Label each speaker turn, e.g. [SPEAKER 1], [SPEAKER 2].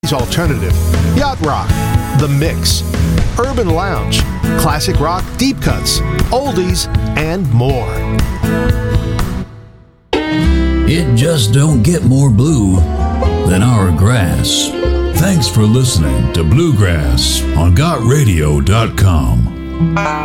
[SPEAKER 1] Alternative, yacht rock, the mix, urban lounge, classic rock, deep cuts, oldies, and more.
[SPEAKER 2] It just don't get more blue than our grass. Thanks for listening to Bluegrass on GotRadio.com.